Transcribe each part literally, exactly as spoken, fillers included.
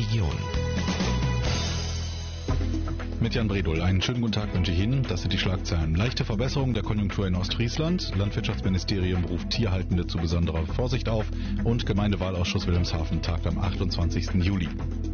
Region. Mit Jan Bredol. Einen schönen guten Tag wünsche ich Ihnen. Das sind die Schlagzeilen. Leichte Verbesserung der Konjunktur in Ostfriesland. Landwirtschaftsministerium ruft Tierhaltende zu besonderer Vorsicht auf. Und Gemeindewahlausschuss Wilhelmshaven tagt am achtundzwanzigsten Juli.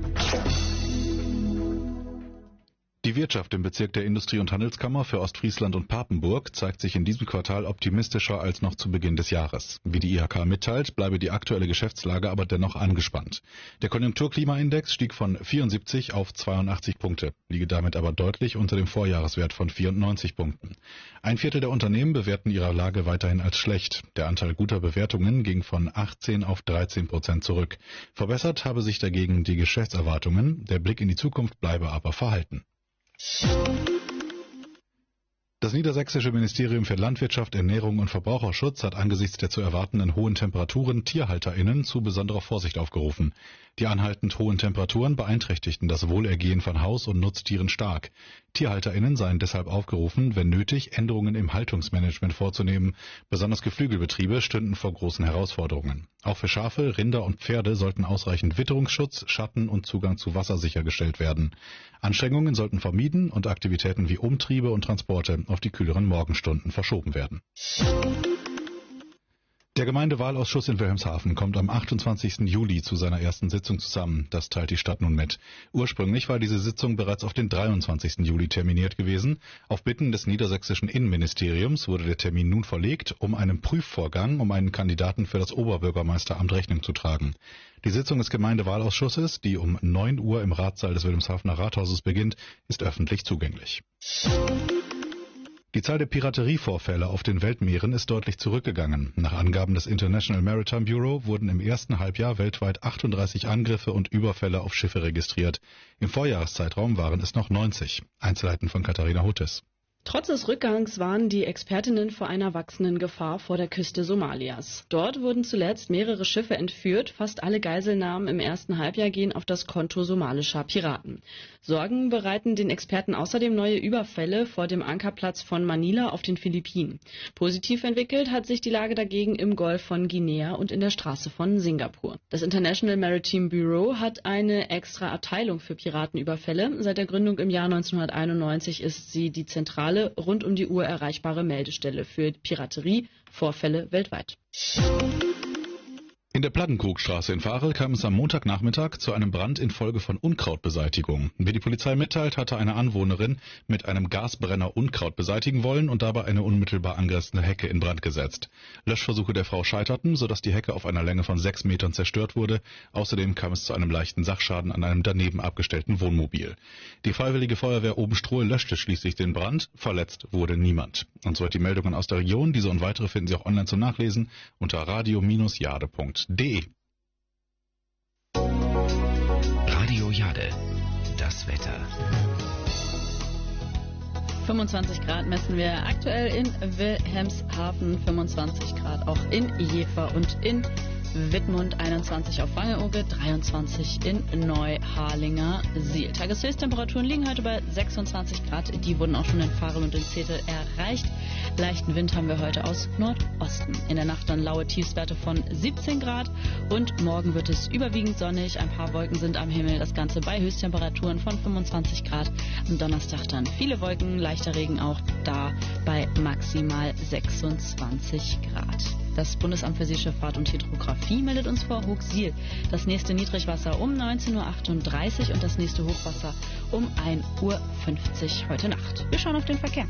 Die Wirtschaft im Bezirk der Industrie- und Handelskammer für Ostfriesland und Papenburg zeigt sich in diesem Quartal optimistischer als noch zu Beginn des Jahres. Wie die I H K mitteilt, bleibe die aktuelle Geschäftslage aber dennoch angespannt. Der Konjunkturklimaindex stieg von vierundsiebzig auf zweiundachtzig Punkte, liege damit aber deutlich unter dem Vorjahreswert von vierundneunzig Punkten. Ein Viertel der Unternehmen bewerten ihre Lage weiterhin als schlecht. Der Anteil guter Bewertungen ging von achtzehn auf dreizehn Prozent zurück. Verbessert habe sich dagegen die Geschäftserwartungen. Der Blick in die Zukunft bleibe aber verhalten. Das niedersächsische Ministerium für Landwirtschaft, Ernährung und Verbraucherschutz hat angesichts der zu erwartenden hohen Temperaturen TierhalterInnen zu besonderer Vorsicht aufgerufen. Die anhaltend hohen Temperaturen beeinträchtigten das Wohlergehen von Haus- und Nutztieren stark. TierhalterInnen seien deshalb aufgerufen, wenn nötig, Änderungen im Haltungsmanagement vorzunehmen. Besonders Geflügelbetriebe stünden vor großen Herausforderungen. Auch für Schafe, Rinder und Pferde sollten ausreichend Witterungsschutz, Schatten und Zugang zu Wasser sichergestellt werden. Anstrengungen sollten vermieden und Aktivitäten wie Umtriebe und Transporte auf die kühleren Morgenstunden verschoben werden. Der Gemeindewahlausschuss in Wilhelmshaven kommt am achtundzwanzigsten Juli zu seiner ersten Sitzung zusammen. Das teilt die Stadt nun mit. Ursprünglich war diese Sitzung bereits auf den dreiundzwanzigsten Juli terminiert gewesen. Auf Bitten des niedersächsischen Innenministeriums wurde der Termin nun verlegt, um einem Prüfvorgang um einen Kandidaten für das Oberbürgermeisteramt Rechnung zu tragen. Die Sitzung des Gemeindewahlausschusses, die um neun Uhr im Ratssaal des Wilhelmshavener Rathauses beginnt, ist öffentlich zugänglich. Die Zahl der Piraterievorfälle auf den Weltmeeren ist deutlich zurückgegangen. Nach Angaben des International Maritime Bureau wurden im ersten Halbjahr weltweit achtunddreißig Angriffe und Überfälle auf Schiffe registriert. Im Vorjahreszeitraum waren es noch neunzig. Einzelheiten von Katharina Huttes. Trotz des Rückgangs warnen die Expertinnen vor einer wachsenden Gefahr vor der Küste Somalias. Dort wurden zuletzt mehrere Schiffe entführt. Fast alle Geiselnahmen im ersten Halbjahr gehen auf das Konto somalischer Piraten. Sorgen bereiten den Experten außerdem neue Überfälle vor dem Ankerplatz von Manila auf den Philippinen. Positiv entwickelt hat sich die Lage dagegen im Golf von Guinea und in der Straße von Singapur. Das International Maritime Bureau hat eine extra Abteilung für Piratenüberfälle. Seit der Gründung im Jahr neunzehnhunderteinundneunzig ist sie die zentrale rund um die Uhr erreichbare Meldestelle für Piraterievorfälle weltweit. In der Plattenkrugstraße in Varel kam es am Montagnachmittag zu einem Brand infolge von Unkrautbeseitigung. Wie die Polizei mitteilt, hatte eine Anwohnerin mit einem Gasbrenner Unkraut beseitigen wollen und dabei eine unmittelbar angrenzende Hecke in Brand gesetzt. Löschversuche der Frau scheiterten, sodass die Hecke auf einer Länge von sechs Metern zerstört wurde. Außerdem kam es zu einem leichten Sachschaden an einem daneben abgestellten Wohnmobil. Die Freiwillige Feuerwehr Obenstruhe löschte schließlich den Brand. Verletzt wurde niemand. Und soweit die Meldungen aus der Region. Diese und weitere finden Sie auch online zum Nachlesen unter radio Bindestrich jade Punkt de. Radio Jade, das Wetter. fünfundzwanzig Grad messen wir aktuell in Wilhelmshaven, fünfundzwanzig Grad auch in Jever und in Wittmund, einundzwanzig auf Wangerooge, dreiundzwanzig in Neuharlinger Siel. Tageshöchsttemperaturen liegen heute bei sechsundzwanzig Grad. Die wurden auch schon in Varel und in Zetel erreicht. Leichten Wind haben wir heute aus Nordosten. In der Nacht dann laue Tiefstwerte von siebzehn Grad und morgen wird es überwiegend sonnig. Ein paar Wolken sind am Himmel. Das Ganze bei Höchsttemperaturen von fünfundzwanzig Grad. Am Donnerstag dann viele Wolken, leichter Regen auch da bei maximal sechsundzwanzig Grad. Das Bundesamt für Seeschifffahrt und Hydrographie meldet uns vor Hochsiel das nächste Niedrigwasser um neunzehn Uhr achtunddreißig und das nächste Hochwasser um ein Uhr fünfzig heute Nacht. Wir schauen auf den Verkehr.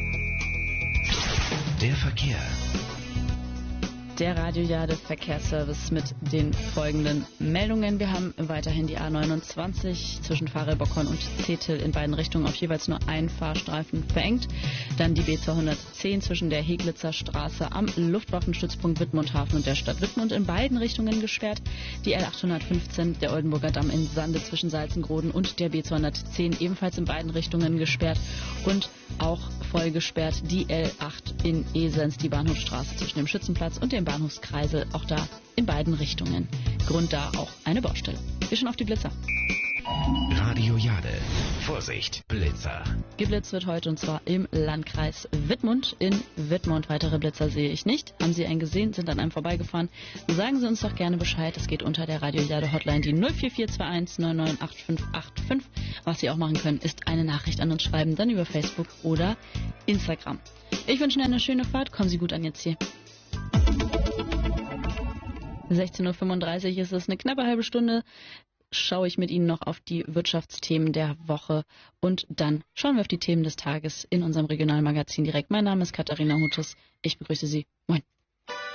Der Verkehr. Der Radio Jade Verkehrsservice mit den folgenden Meldungen. Wir haben weiterhin die A neunundzwanzig zwischen Varel-Bockholm und Zetel in beiden Richtungen auf jeweils nur einen Fahrstreifen verengt. Dann die B zweihundertzehn zwischen der Heglitzer Straße am Luftwaffenstützpunkt Wittmundhafen und der Stadt Wittmund in beiden Richtungen gesperrt. Die L achthundertfünfzehn, der Oldenburger Damm in Sande zwischen Salzengroden und der B zweihundertzehn ebenfalls in beiden Richtungen gesperrt. Und auch voll gesperrt die L acht in Esens, die Bahnhofstraße zwischen dem Schützenplatz und dem Bahnhofskreisel, auch da in beiden Richtungen. Grund da auch eine Baustelle. Wir schauen auf die Blitzer. Radio Jade. Vorsicht, Blitzer. Geblitzt wird heute und zwar im Landkreis Wittmund. In Wittmund weitere Blitzer sehe ich nicht. Haben Sie einen gesehen, sind an einem vorbeigefahren? Sagen Sie uns doch gerne Bescheid. Es geht unter der Radio Jade Hotline, die null vier vier zwei eins neun neun acht fünf acht fünf. Was Sie auch machen können, ist eine Nachricht an uns schreiben, dann über Facebook oder Instagram. Ich wünsche Ihnen eine schöne Fahrt. Kommen Sie gut an Ihr Ziel. sechzehn Uhr fünfunddreißig ist es, eine knappe halbe Stunde. Schaue ich mit Ihnen noch auf die Wirtschaftsthemen der Woche und dann schauen wir auf die Themen des Tages in unserem Regionalmagazin direkt. Mein Name ist Katharina Hutus. Ich begrüße Sie. Moin.